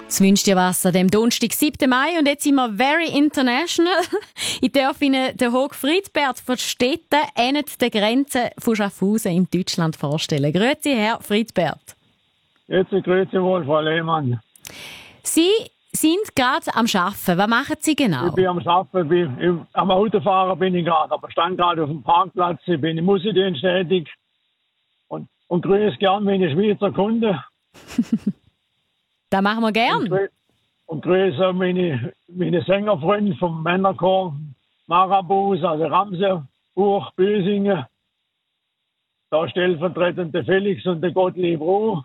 Es wünscht dir was an dem Donnerstag, 7. Mai. Und jetzt sind wir very international. Ich darf Ihnen den Hog Friedbert von Stetten ähnlich der Grenze von Schaffhausen in Deutschland vorstellen. Grüezi, Herr Friedbert. Jetzt grüezi wohl, Frau Lehmann. Sie sind gerade am Arbeiten. Was machen Sie genau? Ich bin am Arbeiten, am Autofahren bin ich gerade, aber stand gerade auf dem Parkplatz. Ich bin im Musikdienst tätig und grüße gern meine Schweizer Kunden. Das machen wir gern. Und grüße meine Sängerfreunde vom Männerchor Marabus, also Ramse, Buch, Bösingen. Da stellvertretend der Felix und der Gottlieb Roh.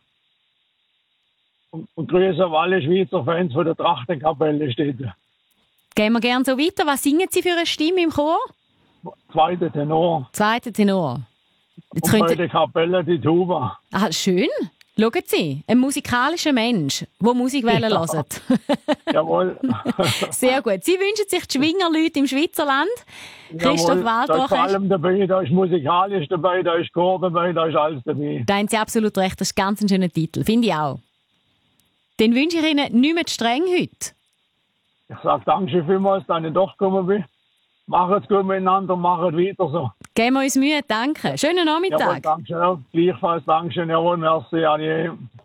Und grüße auf alle Schweizer Fans von der Trachtenkapelle steht. Gehen wir gerne so weiter. Was singen Sie für eine Stimme im Chor? Zweiter Tenor. Zweiter Tenor. Jetzt und bei der Kapelle die Tuba. Ah, schön. Schauen Sie, ein musikalischer Mensch, der Musik hören hört. Jawohl. Sehr gut. Sie wünschen sich die Schwingerleute im Schweizerland. Christoph Walter. Da ist vor allem dabei, da ist musikalisch dabei, da ist Chor dabei, da ist alles dabei. Da haben Sie absolut recht, das ist ganz ein schöner Titel, finde ich auch. Dann wünsche ich Ihnen nicht mehr zu streng heute. Ich sage danke vielmals, dass ich doch gekommen bin. Macht es gut miteinander, macht weiter so. Geben wir uns Mühe, danke. Schönen Nachmittag. Jawohl, danke schön. Gleichfalls, danke schön. Jawohl, merci, adieu.